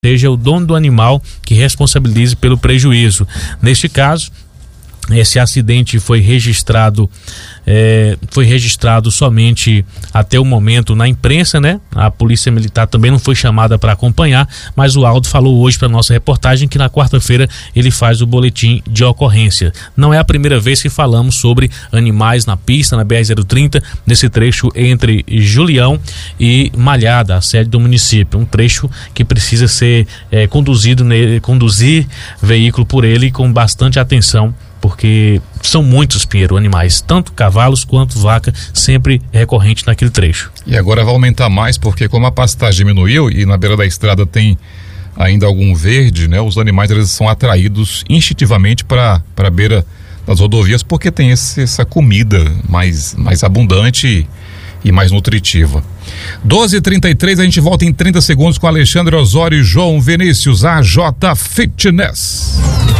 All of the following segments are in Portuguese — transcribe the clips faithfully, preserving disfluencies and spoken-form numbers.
seja o dono do animal que responsabilize pelo prejuízo. Neste caso, esse acidente foi registrado é, foi registrado somente até o momento na imprensa, né? A polícia militar também não foi chamada para acompanhar, mas o Aldo falou hoje para nossa reportagem que na quarta-feira ele faz o boletim de ocorrência. Não é a primeira vez que falamos sobre animais na pista, na B R zero trinta, nesse trecho entre Julião e Malhada, a sede do município, um trecho que precisa ser é, conduzido nele, conduzir veículo por ele com bastante atenção, porque são muitos, Pinheiro, animais, tanto cavalos quanto vaca, sempre recorrente naquele trecho. E agora vai aumentar mais, porque como a pastagem diminuiu e na beira da estrada tem ainda algum verde, né? Os animais eles são atraídos instintivamente para para a beira das rodovias, porque tem esse, essa comida mais, mais abundante e, e mais nutritiva. doze e trinta e três, a gente volta em trinta segundos com Alexandre Osório e João Vinícius, A J Fitness.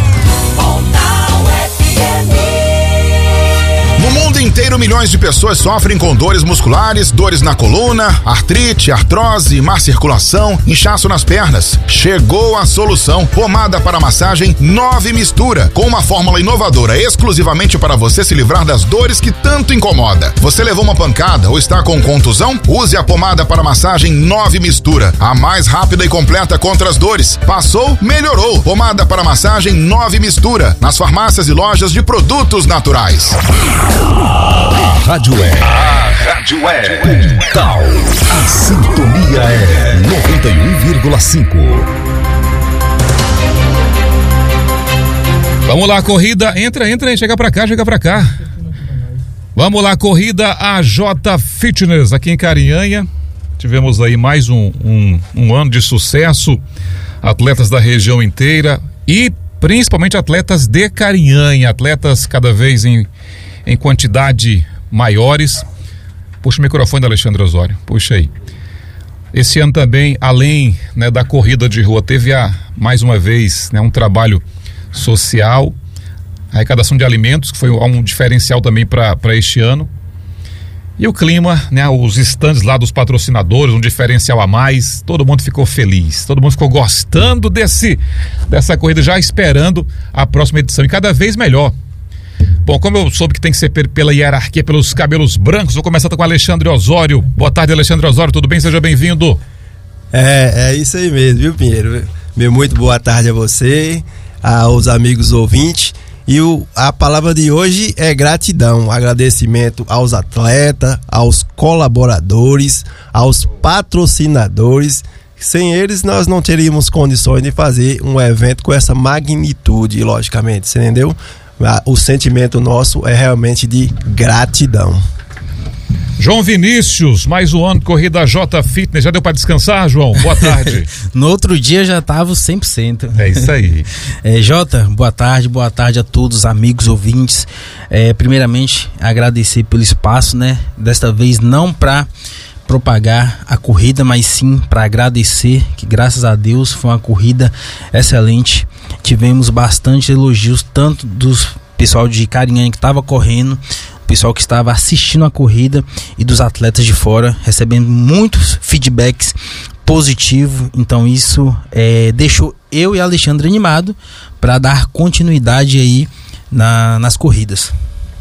No mundo inteiro, milhões de pessoas sofrem com dores musculares, dores na coluna, artrite, artrose, má circulação, inchaço nas pernas. Chegou a solução. Pomada para massagem Nove Mistura, com uma fórmula inovadora exclusivamente para você se livrar das dores que tanto incomoda. Você levou uma pancada ou está com contusão? Use a pomada para massagem Nove Mistura, a mais rápida e completa contra as dores. Passou? Melhorou. Pomada para massagem Nove Mistura, nas farmácias e lojas de produtos naturais. A rádio é. A rádio é. Tal. A sintonia é noventa e um vírgula cinco. Vamos lá, corrida. Entra, entra, chega pra cá, chega pra cá. Vamos lá, corrida A J Fitness aqui em Carinhanha. Tivemos aí mais um, um, um ano de sucesso. Atletas da região inteira e principalmente atletas de Carinhanha. Atletas cada vez em. em quantidade maiores. Puxa o microfone do Alexandre Osório, puxa aí. Esse ano também, além, né, da corrida de rua, teve a, mais uma vez, né, um trabalho social, arrecadação de alimentos, que foi um diferencial também para este ano. E o clima, né, os estandes lá dos patrocinadores, um diferencial a mais, todo mundo ficou feliz, todo mundo ficou gostando desse, dessa corrida, já esperando a próxima edição, e cada vez melhor. Bom, como eu soube que tem que ser pela hierarquia, pelos cabelos brancos, vou começar com o Alexandre Osório. Boa tarde, Alexandre Osório, tudo bem? Seja bem-vindo. É, é isso aí mesmo, viu, Pinheiro? Meu muito boa tarde a você, aos amigos ouvintes. E o, a palavra de hoje é gratidão, agradecimento aos atletas, aos colaboradores, aos patrocinadores. Sem eles, nós não teríamos condições de fazer um evento com essa magnitude, logicamente, você entendeu? O sentimento nosso é realmente de gratidão. João Vinícius, mais um ano de corrida J Fitness. Já deu para descansar, João? Boa tarde. No outro dia já tava cem por cento. É isso aí. É, Jota, boa tarde, boa tarde a todos, amigos, ouvintes. É, primeiramente, agradecer pelo espaço, né? Desta vez não para propagar a corrida, mas sim para agradecer, que graças a Deus foi uma corrida excelente. Tivemos bastante elogios, tanto dos pessoal de Carinhanha que estava correndo, o pessoal que estava assistindo a corrida e dos atletas de fora, recebendo muitos feedbacks positivos. Então isso é, deixou eu e Alexandre animado para dar continuidade aí na, nas corridas.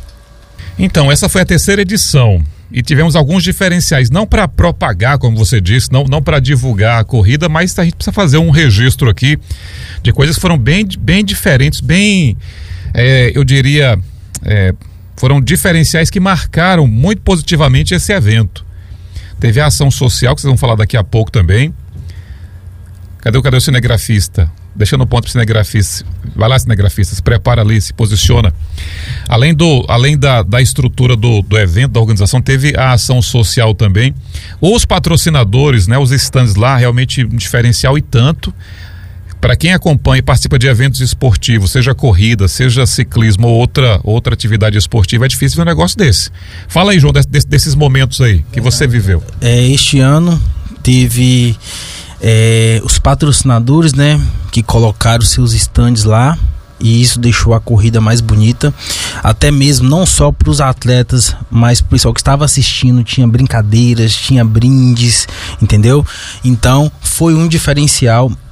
Então, essa foi a terceira edição. E tivemos alguns diferenciais, não para propagar, como você disse, não, não para divulgar a corrida, mas a gente precisa fazer um registro aqui de coisas que foram bem, bem diferentes, bem, é, eu diria, é, foram diferenciais que marcaram muito positivamente esse evento. Teve a ação social, que vocês vão falar daqui a pouco também. Cadê, cadê o cinegrafista? Deixando o ponto para o cinegrafista. Vai lá, cinegrafista, se prepara ali, se posiciona. Além, do, além da, da estrutura do, do evento, da organização, teve a ação social também. Os patrocinadores, né, os stands lá, realmente um diferencial e tanto. Para quem acompanha e participa de eventos esportivos, seja corrida, seja ciclismo ou outra, outra atividade esportiva, é difícil ver um negócio desse. Fala aí, João, desse, desses momentos aí que você viveu. É, este ano teve... É, os patrocinadores, né, que colocaram seus estandes lá, e isso deixou a corrida mais bonita, até mesmo não só para os atletas, mas para o pessoal que estava assistindo. Tinha brincadeiras, tinha brindes, entendeu? Então foi um diferencial.